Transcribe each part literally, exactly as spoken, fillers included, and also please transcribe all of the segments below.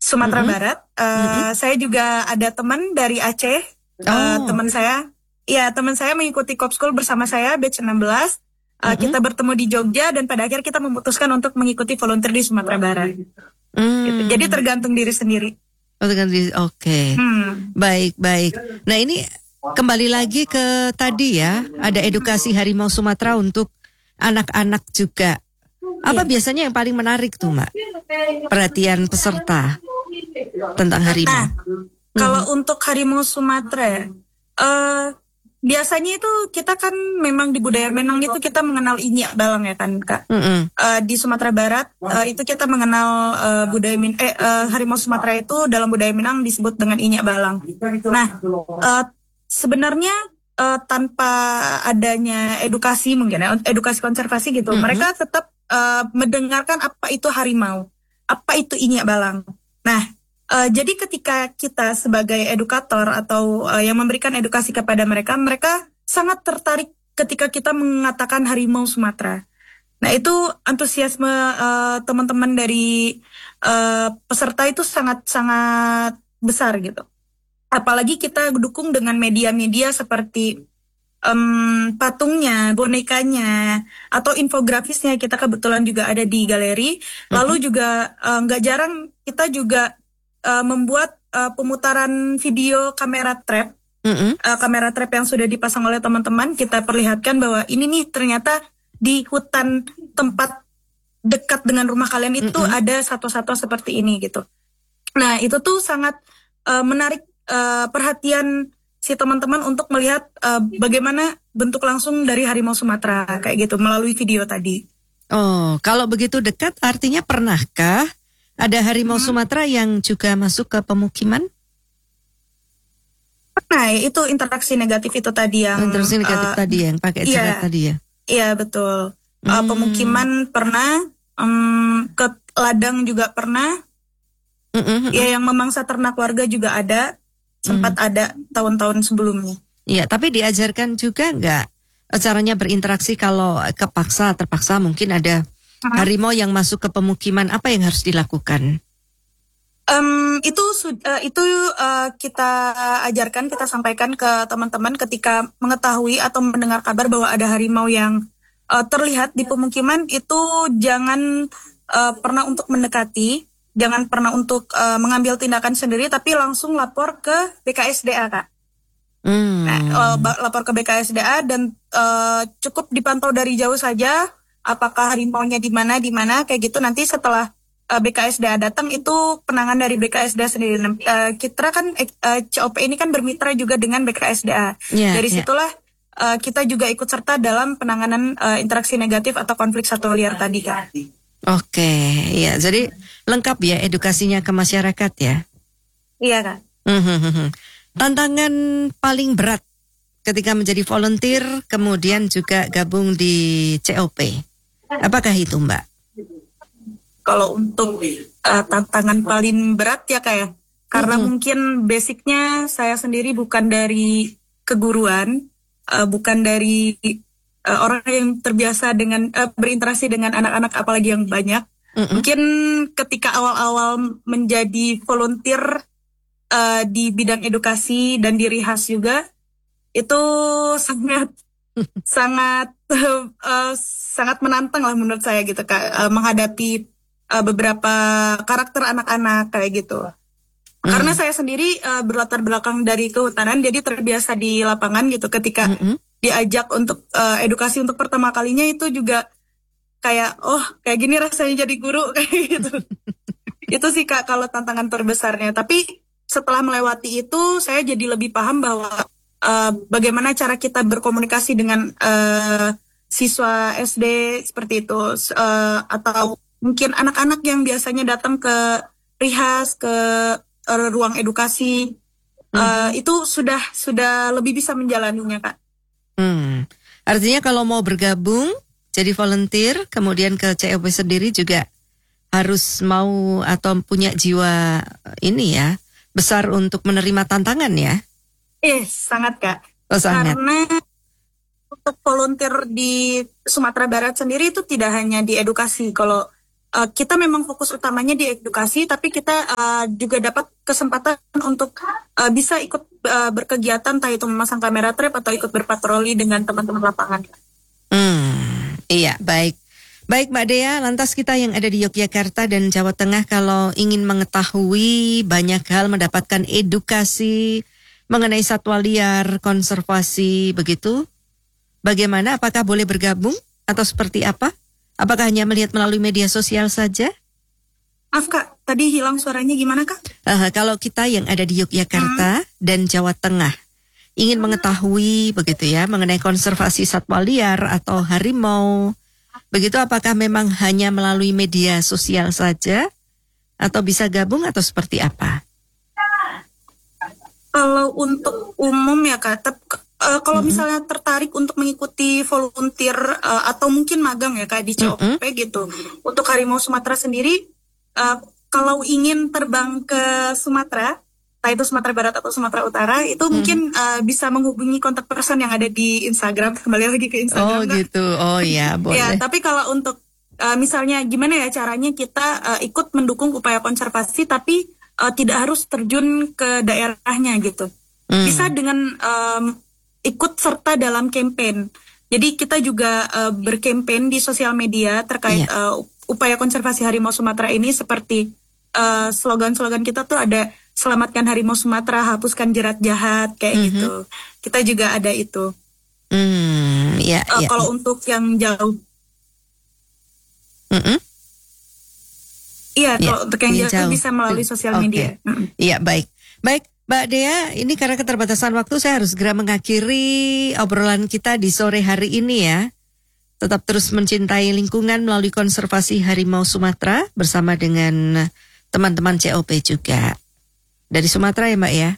Sumatera Mm-mm. Barat. Uh, Mm-mm. Saya juga ada teman dari Aceh. Uh, Oh. Teman saya, ya teman saya mengikuti Kopskul bersama saya batch enam belas. Uh, Mm-mm. kita bertemu di Jogja dan pada akhirnya kita memutuskan untuk mengikuti volunteer di Sumatera Barat. Mm. Gitu. Jadi tergantung diri sendiri. Oh, dengan diri- Oke, Hmm. baik baik. Nah ini kembali lagi ke tadi ya, ada edukasi harimau Sumatera untuk anak-anak juga. Apa Iya. biasanya yang paling menarik tuh, Mbak? Perhatian peserta tentang harimau. Nah, kalau untuk harimau Sumatera, eh biasanya itu kita kan memang di budaya Minang itu kita mengenal inyak balang ya kan Kak. Mm-mm. Eh, di Sumatera Barat eh, itu kita mengenal eh, budaya Min eh, eh, harimau Sumatera itu dalam budaya Minang disebut dengan inyak balang. Nah, eh, sebenarnya eh, tanpa adanya edukasi mungkin ya, edukasi konservasi gitu, Mm-mm. mereka tetap eh, mendengarkan apa itu harimau, apa itu inyak balang. Nah, Uh, jadi ketika kita sebagai edukator atau uh, yang memberikan edukasi kepada mereka, mereka sangat tertarik ketika kita mengatakan harimau Sumatera. Nah itu antusiasme uh, teman-teman dari uh, peserta itu sangat-sangat besar gitu. Apalagi kita dukung dengan media-media seperti um, patungnya, bonekanya, atau infografisnya. Kita kebetulan juga ada di galeri. Lalu juga uh, nggak jarang kita juga Uh, membuat uh, pemutaran video kamera trap, Mm-mm. uh, kamera trap yang sudah dipasang oleh teman-teman, kita perlihatkan bahwa ini nih ternyata di hutan tempat dekat dengan rumah kalian itu Mm-mm. ada satwa-satwa seperti ini gitu. Nah itu tuh sangat uh, menarik uh, perhatian si teman-teman untuk melihat uh, bagaimana bentuk langsung dari harimau Sumatera kayak gitu melalui video tadi. Oh, kalau begitu dekat artinya pernahkah ada harimau Hmm. Sumatera yang juga masuk ke pemukiman? Nah, itu interaksi negatif itu tadi yang Interaksi negatif uh, tadi yang pakai iya, jerat tadi ya? Iya betul. Uh, Hmm. pemukiman pernah, um, ke ladang juga pernah. Mm-mm. Ya yang memangsa ternak warga juga ada, sempat Mm. ada tahun-tahun sebelumnya. Iya, tapi diajarkan juga nggak caranya berinteraksi kalau kepaksa, terpaksa mungkin ada harimau yang masuk ke pemukiman, apa yang harus dilakukan? Um, itu uh, itu uh, kita ajarkan, kita sampaikan ke teman-teman ketika mengetahui atau mendengar kabar bahwa ada harimau yang uh, terlihat di pemukiman, itu jangan uh, pernah untuk mendekati, jangan pernah untuk uh, mengambil tindakan sendiri, tapi langsung lapor ke B K S D A, Kak. Hmm. Nah, uh, lapor ke B K S D A dan uh, cukup dipantau dari jauh saja, apakah harimaunya di mana di mana kayak gitu. Nanti setelah uh, B K S D A datang itu penanganan dari B K S D A sendiri. Uh, kita kan uh, C O P ini kan bermitra juga dengan B K S D A. Yeah, dari yeah. situlah uh, kita juga ikut serta dalam penanganan uh, interaksi negatif atau konflik satwa liar tadi, Kak. Oke, ya jadi lengkap ya edukasinya ke masyarakat ya. Iya, Kak. Hmm. Tantangan paling berat ketika menjadi volunteer kemudian juga gabung di C O P, apakah itu, Mbak? Kalau untuk uh, tantangan paling berat ya kayak, karena Mm-hmm. mungkin basicnya saya sendiri bukan dari keguruan, uh, bukan dari uh, orang yang terbiasa dengan uh, berinteraksi dengan anak-anak apalagi yang banyak. Mm-hmm. Mungkin ketika awal-awal menjadi volunteer uh, di bidang edukasi dan di Rihas juga, itu sangat sangat uh, sangat menantang lah menurut saya gitu, Kak, uh, menghadapi uh, beberapa karakter anak-anak kayak gitu. Mm. Karena saya sendiri uh, berlatar belakang dari kehutanan, jadi terbiasa di lapangan gitu. Ketika mm-hmm. diajak untuk uh, edukasi untuk pertama kalinya itu juga kayak, oh kayak gini rasanya jadi guru kayak gitu. Itu sih, Kak, kalau tantangan terbesarnya. Tapi setelah melewati itu saya jadi lebih paham bahwa Uh, bagaimana cara kita berkomunikasi dengan uh, siswa S D seperti itu, uh, atau mungkin anak-anak yang biasanya datang ke Rihas, ke uh, ruang edukasi, uh, mm-hmm. itu sudah sudah lebih bisa menjalaninya, Kak. Hmm. Artinya kalau mau bergabung jadi volunteer kemudian ke C O P sendiri juga harus mau atau punya jiwa ini ya, besar untuk menerima tantangan ya. Eh, sangat, Kak. Oh, sangat. Karena untuk volunteer di Sumatera Barat sendiri itu tidak hanya di edukasi. Kalau uh, kita memang fokus utamanya di edukasi, tapi kita uh, juga dapat kesempatan untuk uh, bisa ikut uh, berkegiatan, entah itu memasang kamera trap atau ikut berpatroli dengan teman-teman lapangan. Hmm, iya, baik. Baik Mbak Dea, lantas kita yang ada di Yogyakarta dan Jawa Tengah kalau ingin mengetahui banyak hal, mendapatkan edukasi mengenai satwa liar, konservasi, begitu, bagaimana? Apakah boleh bergabung atau seperti apa? Apakah hanya melihat melalui media sosial saja? Maaf Kak, tadi hilang suaranya gimana Kak? Uh, kalau kita yang ada di Yogyakarta hmm. dan Jawa Tengah ingin mengetahui begitu ya mengenai konservasi satwa liar atau harimau, begitu, apakah memang hanya melalui media sosial saja atau bisa gabung atau seperti apa? Kalau untuk umum ya Kak, tep, uh, kalau mm-hmm. misalnya tertarik untuk mengikuti volunteer uh, atau mungkin magang ya Kak di C O P mm-hmm. gitu. Untuk harimau Sumatera sendiri, uh, kalau ingin terbang ke Sumatera, entah itu Sumatera Barat atau Sumatera Utara, itu hmm. mungkin uh, bisa menghubungi kontak person yang ada di Instagram. Kembali lagi ke Instagram. Oh kan? Gitu, oh ya boleh. Ya, tapi kalau untuk uh, misalnya gimana ya caranya kita uh, ikut mendukung upaya konservasi, tapi uh, tidak harus terjun ke daerahnya gitu. Hmm. Bisa dengan um, ikut serta dalam campaign. Jadi kita juga uh, berkampanye di sosial media terkait yeah. uh, upaya konservasi harimau Sumatera ini, seperti uh, slogan-slogan kita tuh ada selamatkan harimau Sumatera, hapuskan jerat jahat, kayak mm-hmm. gitu. Kita juga ada itu. Mm, ya, uh, ya. Kalau untuk yang jauh, mm-hmm. iya, ya, kalau untuk yang jauh, jauh bisa melalui sosial okay. media. Iya, baik. Baik, Mbak Dea, ini karena keterbatasan waktu, saya harus segera mengakhiri obrolan kita di sore hari ini ya. Tetap terus mencintai lingkungan melalui konservasi harimau Sumatera bersama dengan teman-teman C O P juga. Dari Sumatera ya Mbak ya?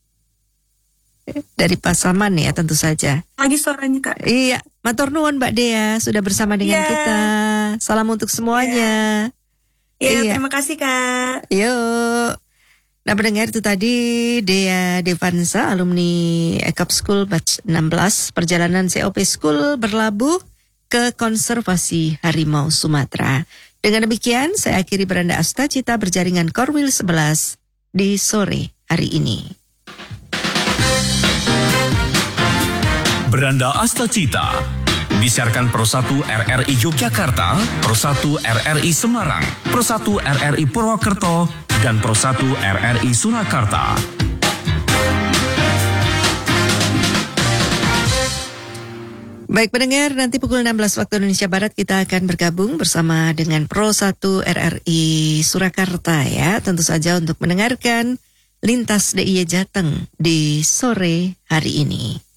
Dari Pasaman ya tentu saja. Lagi suaranya Kak. Iya, matur nuwun Mbak Dea sudah bersama dengan yeah. kita. Salam untuk semuanya. Iya, yeah. yeah, terima kasih Kak. Yuk. Nah pendengar, itu tadi Dea Devansa, alumni Ekap School Batch enam belas, perjalanan C O P School berlabuh ke konservasi harimau Sumatera. Dengan demikian, saya akhiri Beranda Astacita berjaringan Korwil sebelas di sore hari ini. Beranda Astacita disiarkan Pro satu R R I Yogyakarta, Pro satu R R I Semarang, Pro satu R R I Purwokerto, dan Pro satu R R I Surakarta. Baik pendengar, nanti pukul enam belas waktu Indonesia Barat kita akan bergabung bersama dengan Pro satu R R I Surakarta ya. Tentu saja untuk mendengarkan Lintas D I Y Jateng di sore hari ini.